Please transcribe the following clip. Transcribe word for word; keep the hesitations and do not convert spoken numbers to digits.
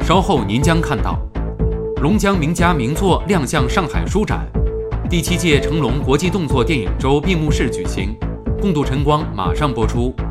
稍后您将看到龙江名家名作亮相上海书展，第七届成龙国际动作电影周闭幕式举行，共度晨光马上播出。